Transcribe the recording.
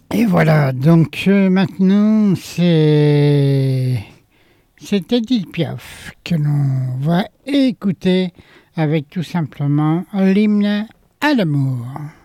Et voilà, donc maintenant c'est Edith Piaf que l'on va écouter avec tout simplement l'hymne à l'amour.